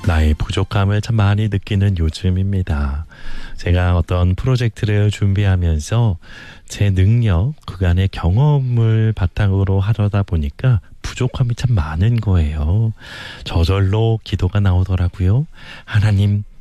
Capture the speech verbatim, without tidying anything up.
나의 부족함을 참 많이 느끼는 요즘입니다. 제가 어떤 프로젝트를 준비하면서 제 능력, 그간의 경험을 바탕으로 하려다 보니까 부족함이 참 많은 거예요. 저절로 기도가 나오더라고요. 하나님,